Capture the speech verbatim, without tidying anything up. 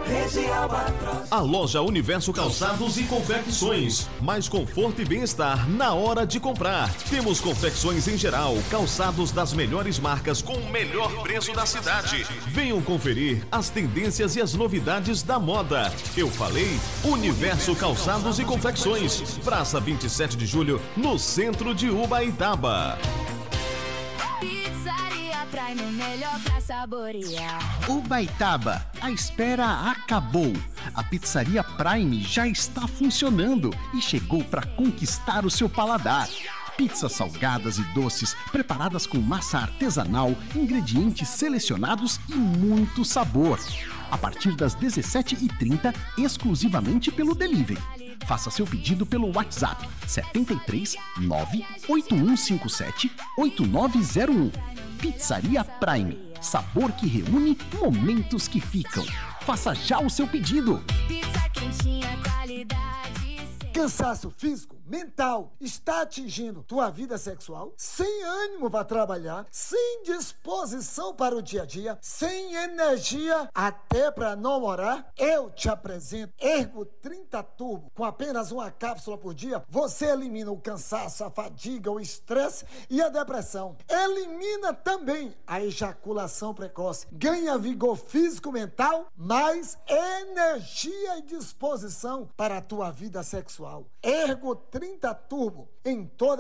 Rede Albatros. A loja Universo Calçados e Confecções. Mais conforto e bem-estar na hora de comprar. Temos confecções em geral, calçados das melhores marcas com o melhor preço da cidade. Venham conferir as tendências e as novidades da moda. Eu falei Universo Calçados e Confecções. Praça vinte e sete de julho, no centro de Ubaitaba. Pizzaria Prime, melhor pra saborear. Ubaitaba, a espera acabou. A Pizzaria Prime já está funcionando e chegou para conquistar o seu paladar. Pizzas salgadas e doces, preparadas com massa artesanal, ingredientes selecionados e muito sabor. A partir das dezessete e trinta, exclusivamente pelo delivery. Faça seu pedido pelo WhatsApp sete três nove oito um cinco sete oito nove zero um. Pizzaria Prime, sabor que reúne momentos que ficam. Faça já o seu pedido. Pizza quentinha, qualidade. Cansaço físico, mental, está atingindo tua vida sexual? Sem ânimo para trabalhar, sem disposição para o dia a dia, sem energia até para namorar? Eu te apresento Ergo trinta Turbo. Com apenas uma cápsula por dia, você elimina o cansaço, a fadiga, o estresse e a depressão. Elimina também a ejaculação precoce. Ganha vigor físico, mental, mais energia e disposição para a tua vida sexual. Ergo trinta Turbo em toda